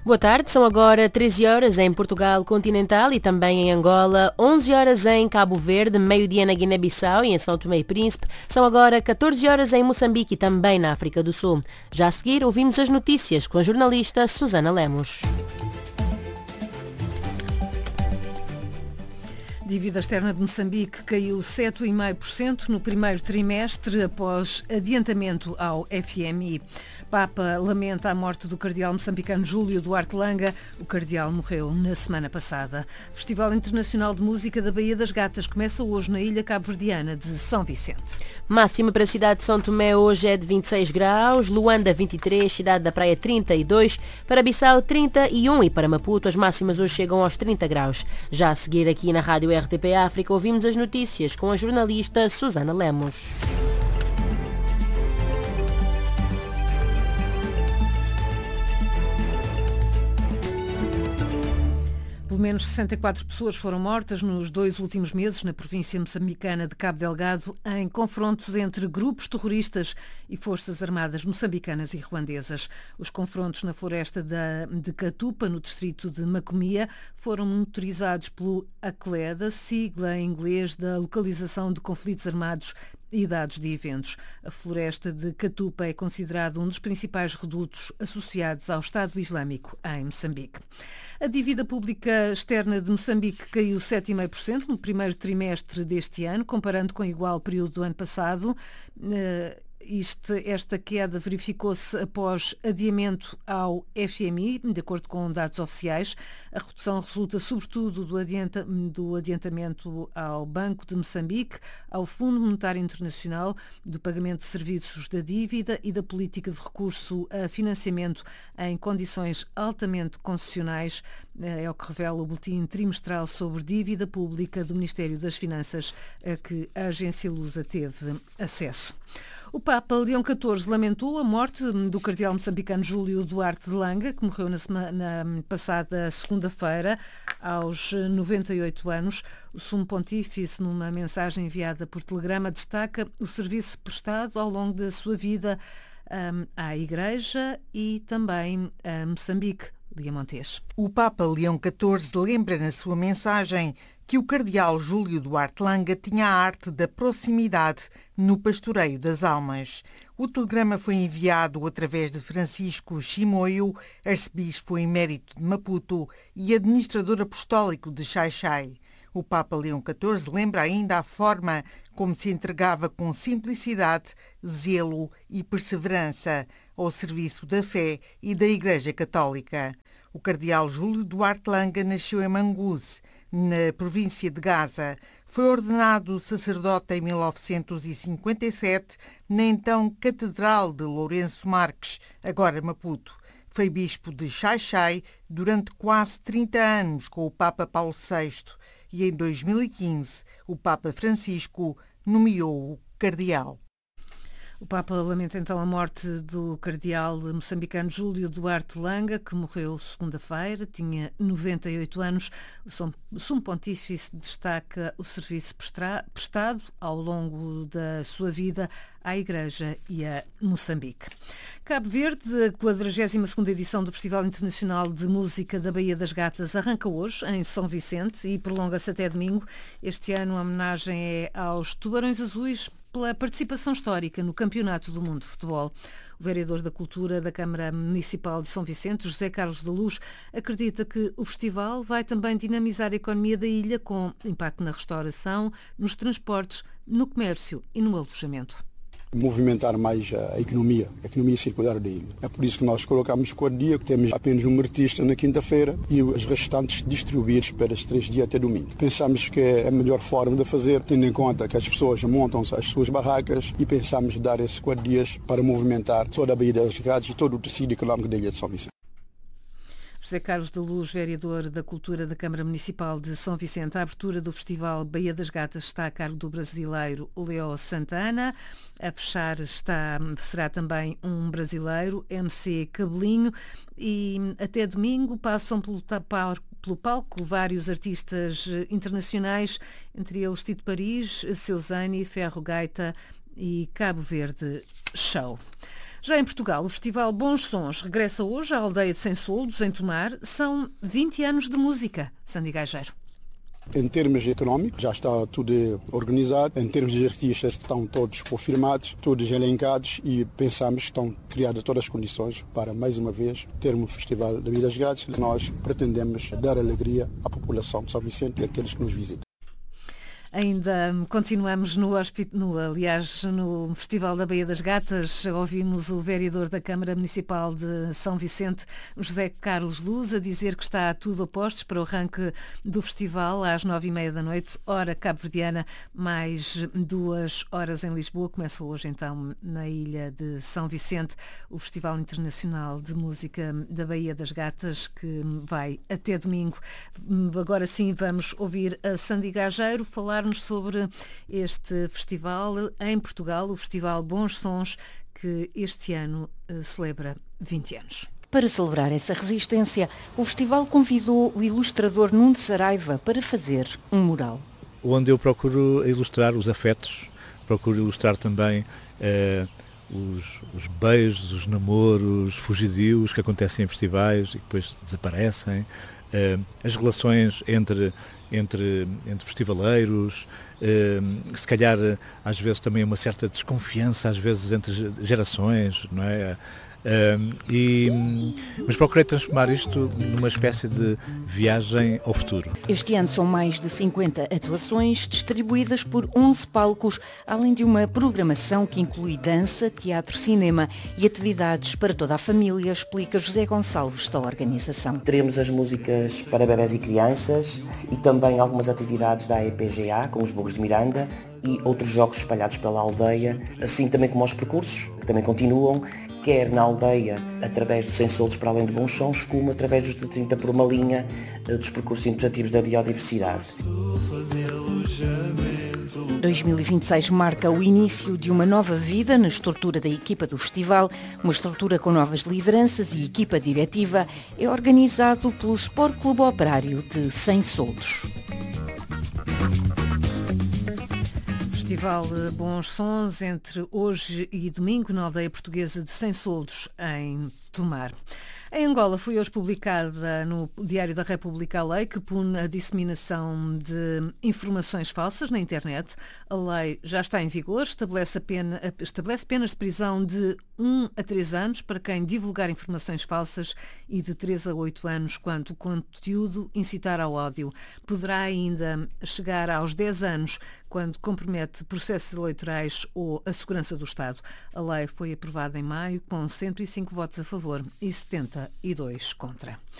Boa tarde, são agora 13 horas em Portugal continental e também em Angola, 11 horas em Cabo Verde, meio-dia na Guiné-Bissau e em São Tomé e Príncipe, são agora 14 horas em Moçambique e também na África do Sul. Já a seguir ouvimos as notícias com a jornalista Susana Lemos. Dívida externa de Moçambique caiu 7,5% no primeiro trimestre após adiantamento ao FMI. Papa lamenta a morte do cardeal moçambicano Júlio Duarte Langa. O cardeal morreu na semana passada. Festival Internacional de Música da Baía das Gatas começa hoje na ilha cabo-verdiana de São Vicente. Máxima para a cidade de São Tomé hoje é de 26 graus, Luanda 23, cidade da Praia 32, para Bissau 31 e para Maputo as máximas hoje chegam aos 30 graus. Já a seguir aqui na Rádio RTP África ouvimos as notícias com a jornalista Susana Lemos. Pelo menos 64 pessoas foram mortas nos 2 últimos meses na província moçambicana de Cabo Delgado em confrontos entre grupos terroristas e forças armadas moçambicanas e ruandesas. Os confrontos na floresta de Catupa, no distrito de Macomia, foram monitorizados pelo ACLEDA, sigla em inglês da Localização de Conflitos Armados e dados de eventos. A floresta de Catupa é considerado um dos principais redutos associados ao Estado Islâmico em Moçambique. A dívida pública externa de Moçambique caiu 7,5% no primeiro trimestre deste ano, comparando com o igual período do ano passado. Esta queda verificou-se após adiamento ao FMI, de acordo com dados oficiais. A redução resulta sobretudo do adiantamento ao Banco de Moçambique, ao Fundo Monetário Internacional, do pagamento de serviços da dívida e da política de recurso a financiamento em condições altamente concessionais. É o que revela o boletim trimestral sobre dívida pública do Ministério das Finanças, a que a agência Lusa teve acesso. O Papa Leão XIV lamentou a morte do cardeal moçambicano Júlio Duarte Langa, que morreu na passada segunda-feira, aos 98 anos. O Sumo Pontífice, numa mensagem enviada por telegrama, destaca o serviço prestado ao longo da sua vida à Igreja e também a Moçambique. Lia Montes. O Papa Leão XIV lembra na sua mensagem que o cardeal Júlio Duarte Langa tinha a arte da proximidade no pastoreio das almas. O telegrama foi enviado através de Francisco Chimoio, arcebispo emérito de Maputo e administrador apostólico de Xai-Xai. O Papa Leão XIV lembra ainda a forma como se entregava com simplicidade, zelo e perseverança ao serviço da fé e da Igreja Católica. O cardeal Júlio Duarte Langa nasceu em Manguze, na província de Gaza. Foi ordenado sacerdote em 1957 na então Catedral de Lourenço Marques, agora Maputo. Foi bispo de Xai-Xai durante quase 30 anos com o Papa Paulo VI e em 2015 o Papa Francisco nomeou-o cardeal. O Papa lamenta então a morte do cardeal moçambicano Júlio Duarte Langa, que morreu segunda-feira, tinha 98 anos. O Sumo Pontífice destaca o serviço prestado ao longo da sua vida à Igreja e a Moçambique. Cabo Verde, a 42ª edição do Festival Internacional de Música da Baía das Gatas arranca hoje em São Vicente e prolonga-se até domingo. Este ano a homenagem é aos Tubarões Azuis pela participação histórica no Campeonato do Mundo de Futebol. O vereador da Cultura da Câmara Municipal de São Vicente, José Carlos da Luz, acredita que o festival vai também dinamizar a economia da ilha com impacto na restauração, nos transportes, no comércio e no alojamento. Movimentar mais a economia circular da ilha. É por isso que nós colocamos o dia, temos apenas um artista na quinta-feira e os restantes distribuídos para os 3 dias até domingo. Pensamos que é a melhor forma de fazer, tendo em conta que as pessoas montam as suas barracas e pensamos dar esses 4 dias para movimentar toda a Baía das Gatas e todo o tecido económico da ilha de São Vicente. José Carlos da Luz, vereador da Cultura da Câmara Municipal de São Vicente. A abertura do Festival Baía das Gatas está a cargo do brasileiro Leo Santana. A fechar será também um brasileiro, MC Cabelinho. E até domingo passam pelo palco vários artistas internacionais, entre eles Tito Paris, Seusani, Ferro Gaita e Cabo Verde Show. Já em Portugal, o Festival Bons Sons regressa hoje à aldeia de Sensoldos, em Tomar. São 20 anos de música. Sandy Gageiro. Em termos económicos, já está tudo organizado. Em termos de artistas, estão todos confirmados, todos elencados e pensamos que estão criadas todas as condições para, mais uma vez, termos um Festival da Bia das Gatas. Nós pretendemos dar alegria à população de São Vicente e àqueles que nos visitam. Ainda continuamos no Festival da Baía das Gatas. Ouvimos o vereador da Câmara Municipal de São Vicente, José Carlos Luz, a dizer que está tudo a postos para o arranque do festival às 9h30 da noite, hora cabo-verdiana, mais 2 horas em Lisboa. Começa hoje então na ilha de São Vicente o Festival Internacional de Música da Baía das Gatas, que vai até domingo. Agora sim vamos ouvir a Sandy Gageiro falar-nos sobre este festival em Portugal, o Festival Bons Sons, que este ano celebra 20 anos. Para celebrar essa resistência, o festival convidou o ilustrador Nuno de Saraiva para fazer um mural. Onde eu procuro ilustrar os afetos, procuro ilustrar também os beijos, os namoros fugidios que acontecem em festivais e depois desaparecem, as relações entre festivaleiros, se calhar às vezes também uma certa desconfiança, às vezes entre gerações, não é? Mas procurei transformar isto numa espécie de viagem ao futuro. Este ano são mais de 50 atuações distribuídas por 11 palcos, além de uma programação que inclui dança, teatro, cinema e atividades para toda a família, explica José Gonçalves da organização. Teremos as músicas para bebés e crianças e também algumas atividades da EPGA, como os Burros de Miranda, e outros jogos espalhados pela aldeia, assim também como os percursos, que também continuam, quer na aldeia, através do Sensoldos para além de Bons Sons, como através dos de 30 por uma linha, dos percursos interpretativos da biodiversidade. 2026 marca o início de uma nova vida na estrutura da equipa do festival, uma estrutura com novas lideranças e equipa diretiva. É organizado pelo Sport Clube Operário de Sensoldos. Festival Bons Sons entre hoje e domingo na aldeia portuguesa de Sensoldos, em Tomar. Em Angola foi hoje publicada no Diário da República a lei que pune a disseminação de informações falsas na internet. A lei já está em vigor, estabelece penas de prisão de 1 a 3 anos para quem divulgar informações falsas e de 3 a 8 anos quando o conteúdo incitar ao ódio. Poderá ainda chegar aos 10 anos quando compromete processos eleitorais ou a segurança do Estado. A lei foi aprovada em maio com 105 votos a favor e 72 contra.